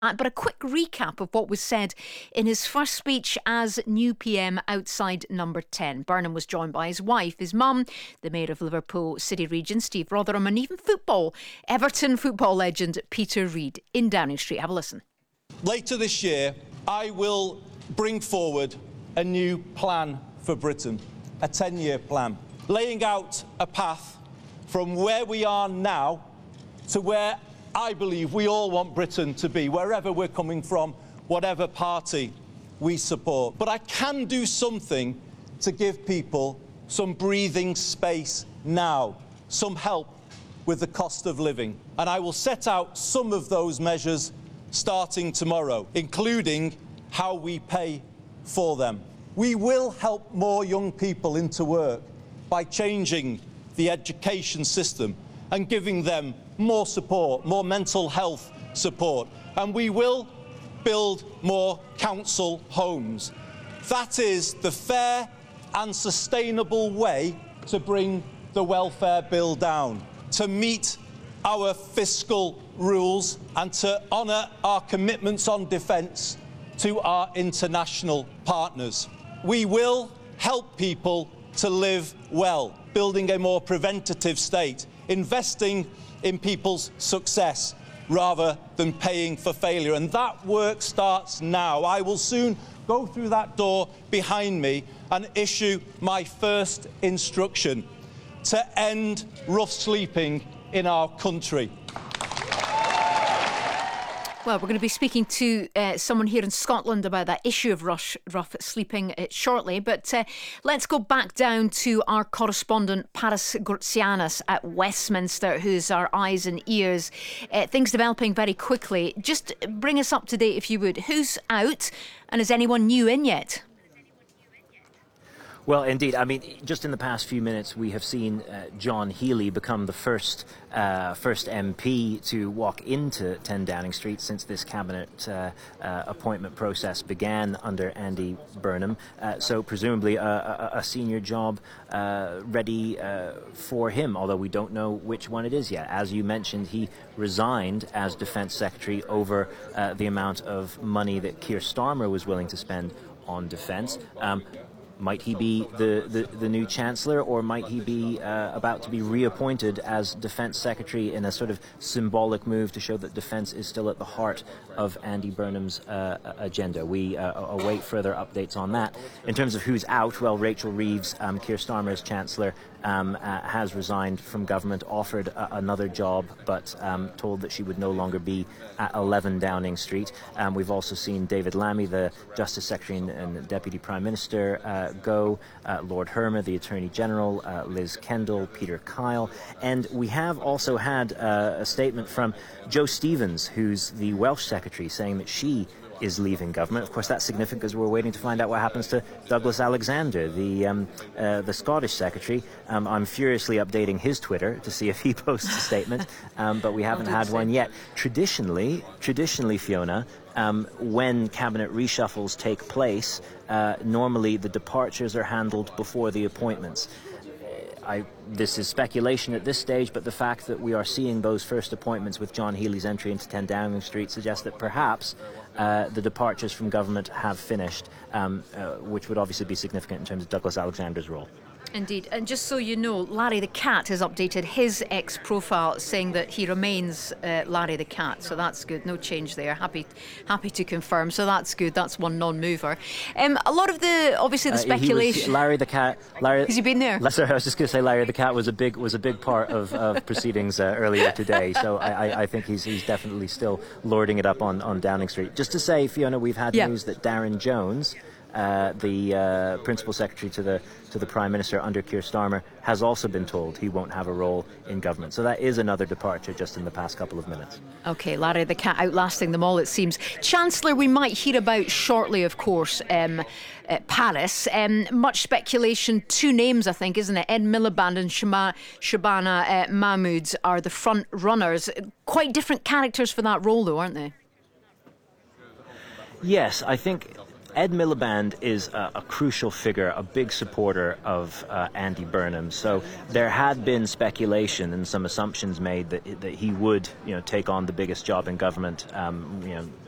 But a quick recap of what was said in his first speech as new PM outside Number 10. Burnham was joined by his wife, his mum, the Mayor of Liverpool City Region, Steve Rotherham, and even Everton football legend Peter Reid in Downing Street. Have a listen. Later this year, I will bring forward a new plan for Britain, a 10-year plan, laying out a path from where we are now to where I believe we all want Britain to be, wherever we're coming from, whatever party we support. But I can do something to give people some breathing space now, some help with the cost of living. And I will set out some of those measures starting tomorrow, including how we pay for them. We will help more young people into work by changing the education system and giving them more support, more mental health support. And we will build more council homes. That is the fair and sustainable way to bring the welfare bill down, to meet our fiscal rules and to honour our commitments on defence to our international partners. We will help people to live well, building a more preventative state, investing in people's success rather than paying for failure. And that work starts now. I will soon go through that door behind me and issue my first instruction to end rough sleeping in our country. Well, we're going to be speaking to someone here in Scotland about that issue of rough sleeping shortly. But let's go back down to our correspondent, Paris Groutsianis at Westminster, who's our eyes and ears. Things developing very quickly. Just bring us up to date, if you would. Who's out, and is anyone new in yet? Well, indeed. I mean, just in the past few minutes, we have seen John Healey become the first MP to walk into 10 Downing Street since this cabinet appointment process began under Andy Burnham. So presumably a senior job ready for him, although we don't know which one it is yet. As you mentioned, he resigned as Defence Secretary over the amount of money that Keir Starmer was willing to spend on defence. Might he be the new Chancellor, or might he be about to be reappointed as Defence Secretary in a sort of symbolic move to show that defence is still at the heart of Andy Burnham's agenda? We await further updates on that. In terms of who's out, well, Rachel Reeves, Keir Starmer's Chancellor, has resigned from government, offered another job, but told that she would no longer be at 11 Downing Street. We've also seen David Lammy, the Justice Secretary and Deputy Prime Minister, go, Lord Hermer, the Attorney General, Liz Kendall, Peter Kyle, and we have also had a statement from Jo Stevens, who's the Welsh Secretary, saying that she is leaving government. Of course, that's significant because we're waiting to find out what happens to Douglas Alexander, the Scottish Secretary. I'm furiously updating his Twitter to see if he posts a statement, but we haven't had one yet. Traditionally, Fiona, when cabinet reshuffles take place, normally the departures are handled before the appointments. This is speculation at this stage, but the fact that we are seeing those first appointments with John Healey's entry into 10 Downing Street suggests that perhaps the departures from government have finished, which would obviously be significant in terms of Douglas Alexander's role. Indeed. And just so you know, Larry the Cat has updated his X profile saying that he remains Larry the Cat. So that's good. No change there. Happy to confirm. So that's good. That's one non-mover. A lot of the speculation. Larry the Cat. Has he been there? Sorry, I was just going to say Larry the Cat was a big part of proceedings earlier today. So I think he's definitely still lording it up on Downing Street. Just to say, Fiona, we've had news that Darren Jones, the Principal Secretary to the Prime Minister under Keir Starmer, has also been told he won't have a role in government. So that is another departure just in the past couple of minutes. OK, Larry the Cat outlasting them all, it seems. Chancellor, we might hear about shortly, of course, Paris. Much speculation, two names, I think, isn't it? Ed Miliband and Shabana Mahmood are the front runners. Quite different characters for that role, though, aren't they? Yes, I think Ed Miliband is a crucial figure, a big supporter of Andy Burnham. So there had been speculation and some assumptions made that he would, take on the biggest job in government,